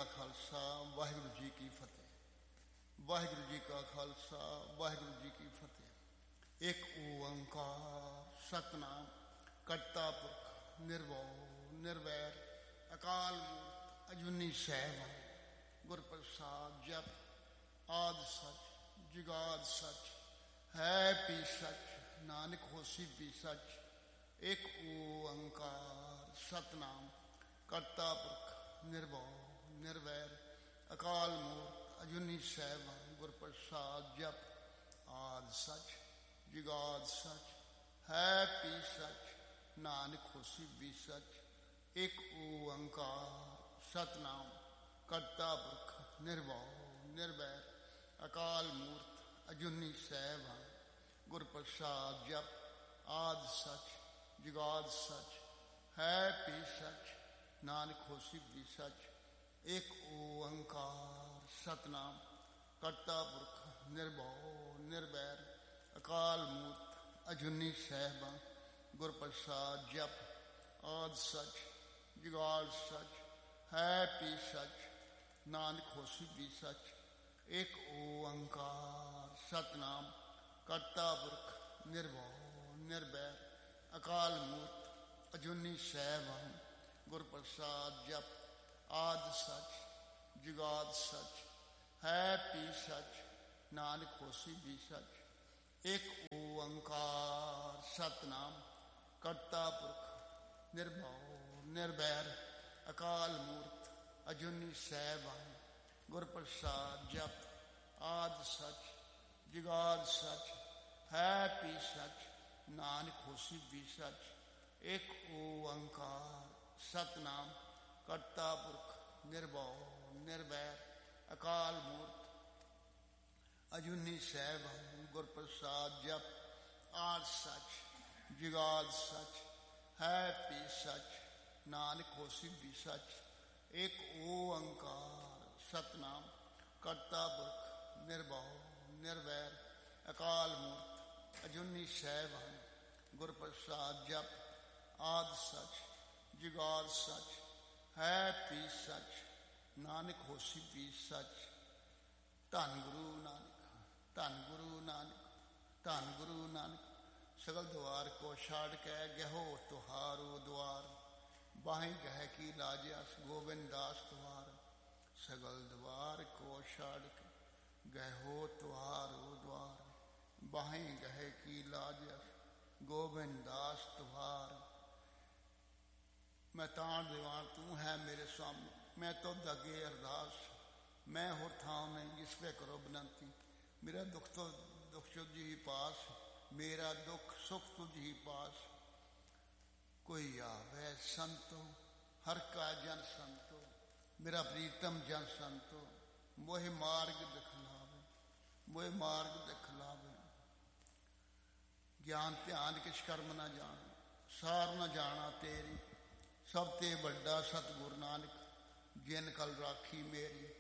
ਕਾ ਖਾਲਸਾ ਵਾਹਿਗੁਰੂ ਜੀ ਕੀ ਫਤਿਹ। ਵਾਹਿਗੁਰੂ ਜੀ ਕਾ ਖਾਲਸਾ ਵਾਹਿਗੁਰੂ ਜੀ ਕੀ ਫਤਿਹ। ਇੱਕ ਓੰਕਾਰ ਸਤਿਨਾਮ ਕਰਤਾ ਪੁਰਖ ਨਿਰਭਉ ਨਿਰਵੈਰ ਅਕਾਲ ਮੂਰਤ ਅਜੂਨੀ ਸੈਭੰ ਗੁਰ ਪ੍ਰਸਾਦ ਜਪ ਆਦਿ ਸਚ ਜੁਗਾਦ ਸਚ ਹੈ ਪੀ ਸਚ ਨਾਨਕ ਹੋਸੀ ਵੀ ਸਚ। ਇੱਕ ਓੰਕਾਰ ਸਤਿਨਾਮ ਕਰਤਾ ਪੁਰਖ ਨਿਰਭਉ ਨਿਰਵੈਰ ਅਕਾਲ ਮੂਰਤ ਅਜੂਨੀ ਸੈਭੰ ਗੁਰ ਪ੍ਰਸਾਦ ਜਪ ਆਦਿ ਸਚ ਜੁਗਾਦ ਸਚ ਹੈ ਪੀ ਸਚ ਨਾਨਕ ਹੋਸੀ ਵੀ ਸਚ। ਇੱਕ ਓੰਕਾਰ ਸਤਿਨਾਮ ਕਰਤਾ ਪੁਰਖ ਨਿਰਭਉ ਨਿਰਵੈਰ ਅਕਾਲ ਮੂਰਤ ਅਜੂਨੀ ਸੈਭੰ ਗੁਰ ਪ੍ਰਸਾਦ ਜਪ ਆਦਿ ਸਚ ਜੁਗਾਦ ਸਚ ਹੈ ਪੀ ਸਚ ਨਾਨਕ ਹੋਸੀ ਵੀ ਸਚ। ਇੱਕ ਓੰਕਾਰ ਸਤਿਨਾਮ ਕਰਤਾ ਪੁਰਖ ਨਿਰਭਉ ਨਿਰਵੈਰ ਅਕਾਲ ਮੂਰਤ ਅਜੂਨੀ ਸੈਭੰ ਗੁਰ ਪ੍ਰਸਾਦ ਜਪ ਆਦਿ ਸਚ ਜੁਗਾਦ ਸਚ ਹੈ ਪੀ ਸਚ ਨਾਨਕ ਹੋਸੀ ਵੀ ਸਚ। ਇੱਕ ਓੰਕਾਰ ਸਤਿਨਾਮ ਕਰਤਾ ਪੁਰਖ ਨਿਰਭਉ ਨਿਰਵੈਰ ਅਕਾਲ ਮੂਰਤ ਅਜੂਨੀ ਸੈਭੰ ਗੁਰ ਪ੍ਰਸਾਦ ਜਪ ਆਦਿ ਸਚ ਜੁਗਾਦ ਸਚ ਹੈ ਪੀ ਸਚ ਨਾਨਕ ਹੋਸੀ ਵੀ ਸਚ। ਇੱਕ ਓੰਕਾਰ ਸਤਿਨਾਮ ਕਰਤਾ ਪੁਰਖ ਨਿਰਭਉ ਨਿਰਵੈਰ ਅਕਾਲ ਮੂਰਤ ਅਜੂਨੀ ਸੈਭੰ ਗੁਰ ਪ੍ਰਸਾਦ ਜਪ ਆਦਿ ਸਚ ਜੁਗਾਦ ਸਚ ਹੈ ਪੀ ਸਚ ਨਾਨਕ ਹੋਸੀ ਵੀ ਸਚ। ਇੱਕ ਓੰਕਾਰ ਸਤਿਨਾਮ ਕਰਤਾ ਪੁਰਖ ਨਿਰਭਉ ਨਿਰਵੈਰ ਅਕਾਲ ਮੂਰਤ ਅਜੂਨੀ ਸੈਭੰ ਗੁਰ ਪ੍ਰਸਾਦ ਜਪ ਆਦਿ ਸਚ ਜੁਗਾਦ ਸਚ ਹੈ ਪੀ ਸਚ ਨਾਨਕ ਹੋਸੀ ਵੀ ਸਚ। ਇੱਕ ਓੰਕਾਰ ਸਤਿਨਾਮ ਕਰਤਾ ਪੁਰਖ ਨਿਰਭਉ ਨਿਰਵੈਰ ਅਕਾਲ ਮੂਰਤ ਅਜੂਨੀ ਸੈਭੰ ਗੁਰ ਪ੍ਰਸਾਦ ਜਪ ਆਦਿ ਸਚ ਜੁਗਾਦ ਸਚ ਹੈ ਪੀ ਸਚ ਨਾਨਕ ਹੋਸੀ ਵੀ ਸਚ। ਧੰਨ ਗੁਰੂ ਨਾਨਕ ਧੰਨ ਗੁਰੂ ਨਾਨਕ ਧੰਨ ਗੁਰੂ ਨਾਨਕ। ਸਗਲ ਦੁਆਰ ਕੋ ਛਾੜ ਕੇ ਗਹਿਓ ਤੁਹਾਰੋ ਦੁਆਰ ਬਾਹੀਂ ਗਹਿ ਕੀ ਲਾਜਿਆਸ ਗੋਬਿੰਦ ਦਾਸ ਤੁਹਾਰ। ਸਗਲ ਦੁਆਰ ਕੋ ਛਾੜ ਕੇ ਗਹਿਓ ਤੁਹਾਰੋ ਦੁਆਰ ਬਾਹੀਂ ਗਹਿ ਕੀ ਲਾਜਿਆਸ ਗੋਬਿੰਦ ਦਾਸ ਤੁਹਾਰ। ਮੈਂ ਤਾਣ ਦੀਵਾਨ ਤੂੰ ਹੈ ਮੇਰੇ ਸਾਹਮਣੇ ਮੈਂ ਤੁਧ ਅੱਗੇ ਅਰਦਾਸ ਮੈਂ ਹੋਰ ਥਾਂ ਨਹੀਂ ਜਿਸ ਵੇ ਕਰੋ ਬੇਨਤੀ। ਮੇਰਾ ਦੁੱਖ ਤੋਂ ਦੁੱਖ ਤੁਝ ਹੀ ਪਾਸ ਮੇਰਾ ਦੁੱਖ ਸੁਖ ਤੁਝ ਹੀ ਪਾਸ। ਕੋਈ ਆਵੇ ਸੰਤੋ ਹਰ ਕਾ ਜਨ ਸੰਤੋ ਮੇਰਾ ਪ੍ਰੀਤਮ ਜਨ ਸੰਤੋ ਮੋਹਿ ਮਾਰਗ ਦਿਖਲਾਵੇ ਮੋਹਿ ਮਾਰਗ ਦਿਖਲਾਵੇ। ਗਿਆਨ ਧਿਆਨ ਕਿਛ ਕਰਮ ਨਾ ਜਾਣ ਸਾਰ ਨਾ ਜਾਣਾ ਤੇਰੀ ਸਭ ਤੇ ਵੱਡਾ ਸਤਿਗੁਰ ਨਾਨਕ ਜਿਨ ਕਲ ਰਾਖੀ ਮੇਰੀ।